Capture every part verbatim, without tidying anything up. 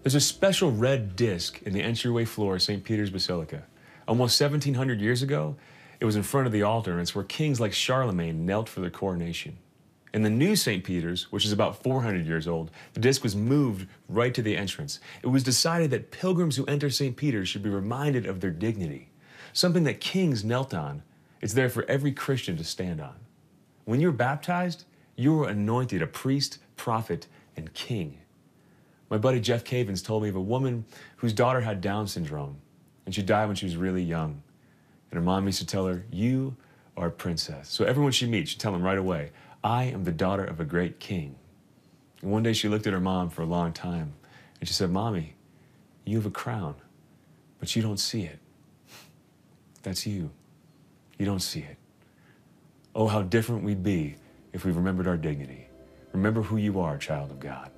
There's a special red disc in the entryway floor of Saint Peter's Basilica. Almost seventeen hundred years ago, it was in front of the altar, and it's where kings like Charlemagne knelt for their coronation. In the new Saint Peter's, which is about four hundred years old, the disc was moved right to the entrance. It was decided that pilgrims who enter Saint Peter's should be reminded of their dignity, something that kings knelt on. It's there for every Christian to stand on. When you're baptized, you are anointed a priest, prophet, and king. My buddy Jeff Cavins told me of a woman whose daughter had Down syndrome, and she died when she was really young. And her mom used to tell her, "You are a princess." So everyone she meets, she'd tell them right away, "I am the daughter of a great king." And one day she looked at her mom for a long time, and she said, "Mommy, you have a crown, but you don't see it. That's you. You don't see it." Oh, how different we'd be if we remembered our dignity. Remember who you are, child of God.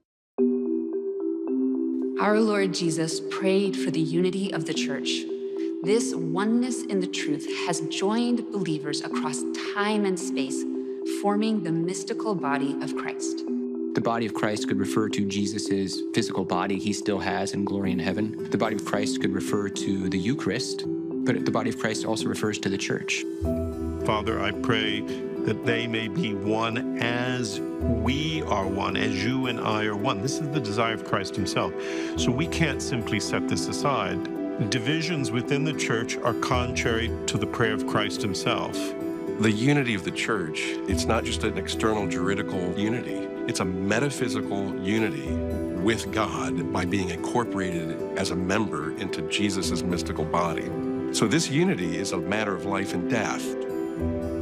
Our Lord Jesus prayed for the unity of the church. This oneness in the truth has joined believers across time and space, forming the mystical body of Christ. The body of Christ could refer to Jesus' physical body he still has in glory in heaven. The body of Christ could refer to the Eucharist, but the body of Christ also refers to the church. Father, I pray that they may be one as we are one, as you and I are one. This is the desire of Christ himself. So we can't simply set this aside. Divisions within the church are contrary to the prayer of Christ himself. The unity of the church, it's not just an external juridical unity. It's a metaphysical unity with God by being incorporated as a member into Jesus' mystical body. So this unity is a matter of life and death.